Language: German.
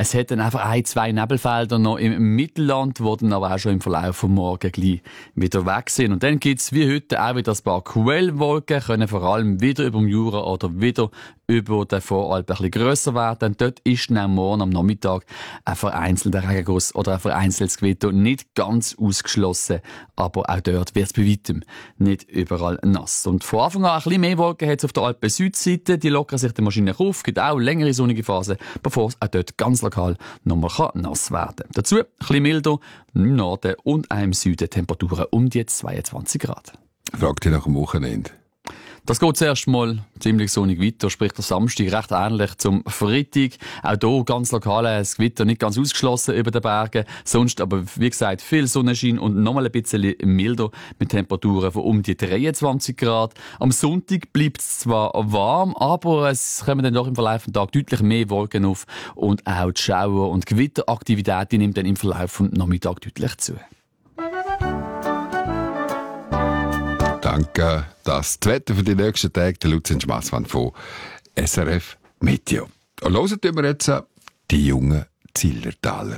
Es hat dann einfach 1-2 Nebelfelder noch im Mittelland, die dann aber auch schon im Verlauf des Morgens gleich wieder weg sind. Und dann gibt es wie heute auch wieder ein paar Quellwolken, können vor allem wieder über dem Jura oder wieder über den Voralpen ein bisschen grösser werden. Dort ist dann morgen am Nachmittag ein vereinzelter Regenguss oder ein vereinzeltes Gewitter nicht ganz ausgeschlossen, aber auch dort wird es bei weitem nicht überall nass. Und von Anfang an ein bisschen mehr Wolken hat es auf der Alpen-Südseite, die lockern sich dann wahrscheinlich auf, gibt auch längere sonnige Phasen, bevor es auch dort ganz lokal nochmal nass werden kann. Dazu ein bisschen milder im Norden und auch im Süden Temperaturen um die 22 Grad. Frag dich nach dem Wochenende. Das geht zuerst mal ziemlich sonnig weiter, sprich der Samstag recht ähnlich zum Freitag. Auch hier ganz lokal ein Gewitter nicht ganz ausgeschlossen über den Bergen. Sonst aber, wie gesagt, viel Sonnenschein und nochmal ein bisschen milder mit Temperaturen von um die 23 Grad. Am Sonntag bleibt es zwar warm, aber es kommen dann doch im Verlauf des Tages deutlich mehr Wolken auf und auch die Schauer- und Gewitteraktivität die nimmt dann im Verlauf des Nachmittags deutlich zu. Danke. Das Wetter für die nächsten Tage, der Lucian Schmassmann von SRF Meteo. Und hören wir jetzt die jungen Zillertaler.